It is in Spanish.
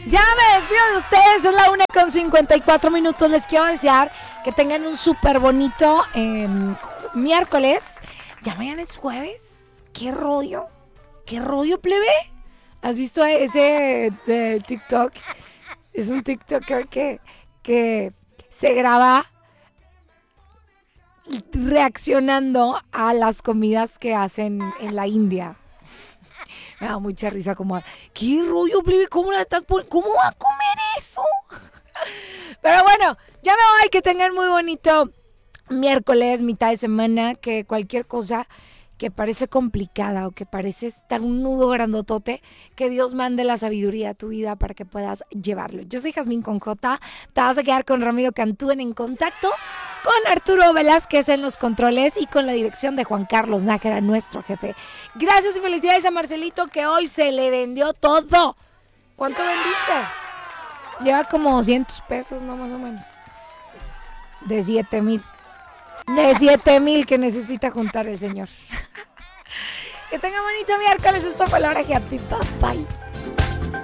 Ya me despido de ustedes, es la 1:54. Les quiero desear que tengan un súper bonito miércoles. Ya mañana es jueves. ¿Qué rollo? ¿Qué rollo, plebe? ¿Has visto ese de TikTok? Es un TikToker que se graba reaccionando a las comidas que hacen en la India. Me da mucha risa como, ¿qué rollo, plebe? ¿Cómo la estás poniendo? ¿Cómo va a comer eso? Pero bueno, ya me voy, que tengan muy bonito miércoles, mitad de semana, que cualquier cosa que parece complicada o que parece estar un nudo grandotote, que Dios mande la sabiduría a tu vida para que puedas llevarlo. Yo soy Jazmín con J, te vas a quedar con Ramiro Cantú en Contacto, con Arturo Velázquez en los controles y con la dirección de Juan Carlos Nájera, nuestro jefe. Gracias y felicidades a Marcelito, que hoy se le vendió todo. ¿Cuánto vendiste? Lleva como 200 pesos, ¿no? Más o menos. De 7,000. De 7,000 que necesita juntar el señor. Que tenga bonito miércoles. Esto fue la hora Happy. Bye.